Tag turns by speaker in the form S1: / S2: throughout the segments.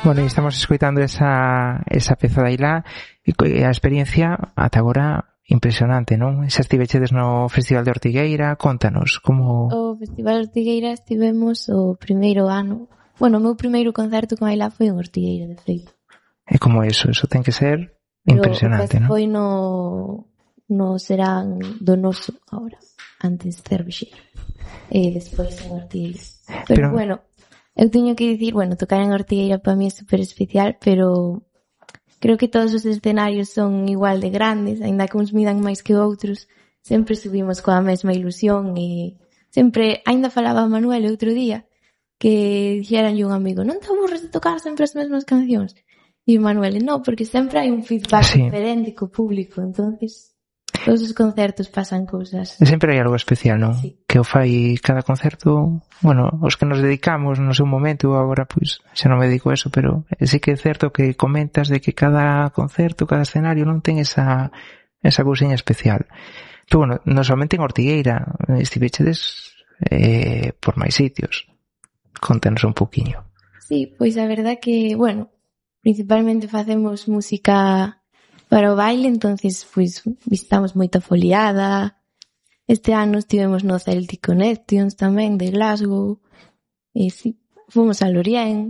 S1: Bueno, e estamos escoitando esa peza de Ailá e a experiencia ata agora impresionante, non? Xa estivechedes no Festival de Ortigueira, contanos como...
S2: O Festival de Ortigueira estivemos o primeiro ano. Bueno, o meu primeiro concerto con Ailá foi en Ortigueira, de feito.
S1: É como eso ten que ser impresionante, non?
S2: Foi no Serán do Noso agora, antes de Cervexeira. E despois en Ortigueira. Pero bueno, eu teño que dicir, bueno, tocar en Ortigueira para mí é super especial, pero creo que todos os escenarios son igual de grandes, aínda que uns midan máis que outros, sempre subimos coa mesma ilusión e sempre, aínda falaba Manuel outro día, que dixeranlle un amigo, non te aburres de tocar sempre as mesmas cancións? E Manuel, no, porque sempre hai un feedback diferente co público, entonces todos os concertos pasan cousas.
S1: Sempre hai algo especial, non?
S2: Sí.
S1: Que o fai cada concerto, bueno, os que nos dedicamos no seu momento, agora pois xa non me dedico a eso, pero sí que é certo que comentas de que cada concerto, cada escenario non ten esa cousiña especial. Pero bueno, non somente en Ortigueira, estivechedes por máis sitios. Contanos un poquinho.
S2: Sí, pois a verdad que, bueno, principalmente facemos música para o baile, entonces pois visitamos moita foliada. Este ano estivemos no Celtic Connections tamén de Glasgow. E sí, fomos a Lorient.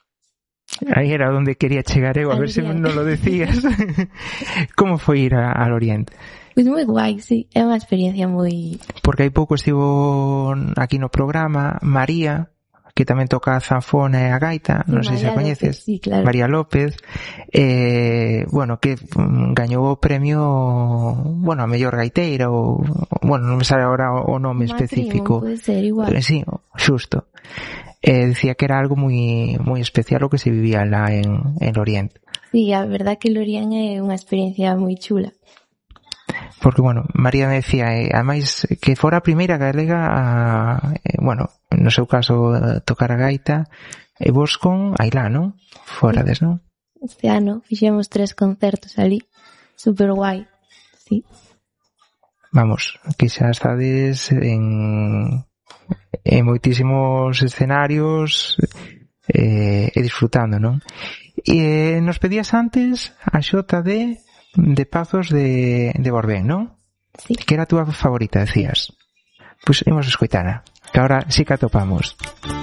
S1: Aí era onde quería chegar eu, a ver se non lo decías. Como foi ir a Lorient?
S2: Pois moi guai, sí, é unha experiencia moi...
S1: Porque hai pouco estivo aquí no programa María, que tamén toca a zanfona e a gaita, non sei se a coñeces.
S2: Sí, claro.
S1: María López, bueno, que gañou o premio, bueno, a mellor gaiteira, ou, bueno, non me sabe agora o nome específico.
S2: Pode ser igual.
S1: Sí, xusto. Decía que era algo moi moi especial o que se vivía lá en Lorient.
S2: Sí, a verdad que Lorient é unha experiencia moi chula.
S1: Porque, bueno, María me decía, ademais, que fora a primeira galega bueno, no seu caso, tocar a gaita, e vos con Ailá, non? Forades, non?
S2: Este ano fixemos 3 concertos ali, super guai, sí.
S1: Vamos, que xa estades en moitísimos escenarios e disfrutando, non? E nos pedías antes a xota de Pazos de Borbén, non?
S2: Sí.
S1: Que era a túa favorita, decías. Pois imos escoitara, que agora sí que atopamos.